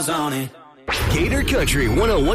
miles on it. Gator Country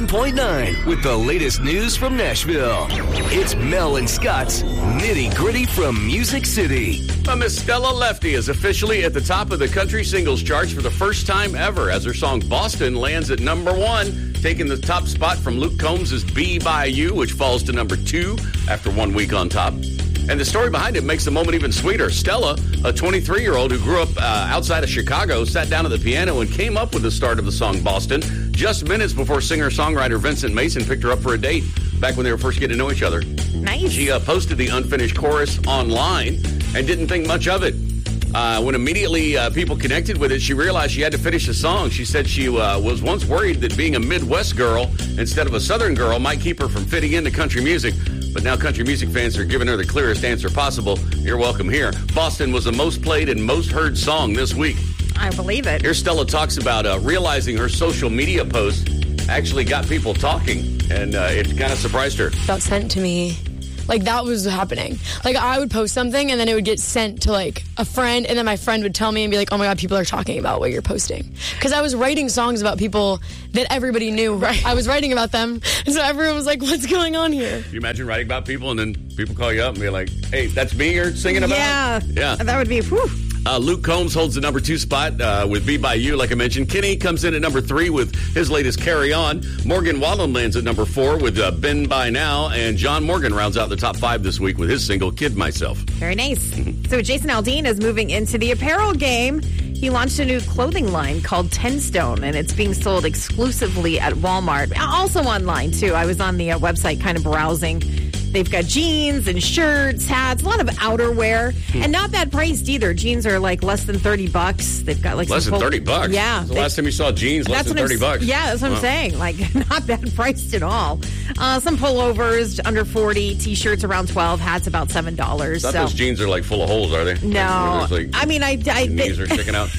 101.9 with the latest news from Nashville. It's Mel and Scott's Nitty Gritty from Music City. Miss Stella Lefty is officially at the top of the country singles charts for the first time ever as her song Boston lands at number 1, taking the top spot from Luke Combs' Be By You, which falls to number 2 after 1 week on top. And the story behind it makes the moment even sweeter. Stella, a 23-year-old who grew up outside of Chicago, sat down at the piano and came up with the start of the song Boston just minutes before singer-songwriter Vincent Mason picked her up for a date back when they were first getting to know each other. Nice. She posted the unfinished chorus online and didn't think much of it. When immediately people connected with it, she realized she had to finish the song. She said she was once worried that being a Midwest girl instead of a Southern girl might keep her from fitting into country music. But now country music fans are giving her the clearest answer possible. You're welcome here. Boston was the most played and most heard song this week. I believe it. Here Stella talks about realizing her social media post actually got people talking, and it kind of surprised her. Got sent to me. Like, that was happening. Like, I would post something, and then it would get sent to, like, a friend, and then my friend would tell me and be like, oh, my God, people are talking about what you're posting. Because I was writing songs about people that everybody knew. Right. I was writing about them, and so everyone was like, what's going on here? Can you imagine writing about people, and then people call you up and be like, hey, that's me you're singing about? Yeah. That would be, whew. Luke Combs holds the number 2 spot with Be By You, like I mentioned. Kenny comes in at number 3 with his latest Carry On. Morgan Wallen lands at number 4 with Been By Now. And John Morgan rounds out the top 5 this week with his single, Kid Myself. Very nice. So Jason Aldean is moving into the apparel game. He launched a new clothing line called 10 Stone, and it's being sold exclusively at Walmart. Also online, too. I was on the website kind of browsing. They've got jeans and shirts, hats, a lot of outerwear, and not bad priced either. Jeans are like less than $30. They've got like less than $30. Yeah, the last time you saw jeans, less than $30. Yeah, that's what I'm saying. Like, not bad priced at all. Some pullovers under $40, t-shirts around $12, hats about $7. Not those jeans are like full of holes, are they? No, like, I mean, knees are sticking out.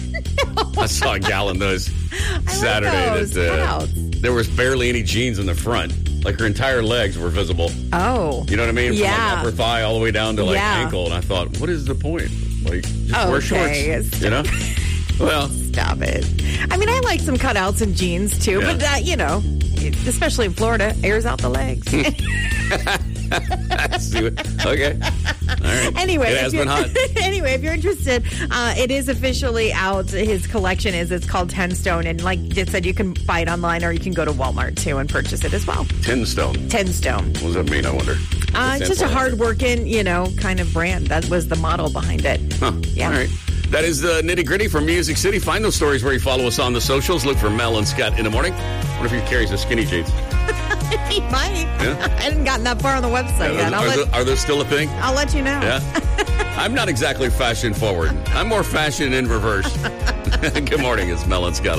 No. I saw a gal in those Saturday that there was barely any jeans in the front. Like, her entire legs were visible. Oh. You know what I mean? Yeah. From like upper thigh all the way down to like ankle. And I thought, what is the point? Like, just wear shorts. You know? Well. Stop it. I mean, I like some cutouts and jeans too, but you know, especially in Florida, airs out the legs. Okay. All right. Anyway, it has been hot. Anyway, if you're interested, it is officially out. His collection it's called 10 Stone, and like it said, you can buy it online or you can go to Walmart too and purchase it as well. 10 Stone. 10 Stone. What does that mean, I wonder? It's just a hard-working, kind of brand. That was the model behind it. Huh. Yeah. All right. That is the Nitty Gritty from Music City. Find those stories where you follow us on the socials. Look for Mel and Scott in the morning. I wonder if he carries the skinny jeans. He might. Yeah? I hadn't gotten that far on the website yet. Are those still a thing? I'll let you know. Yeah. I'm not exactly fashion forward. I'm more fashion in reverse. Good morning. It's Mel and Scott.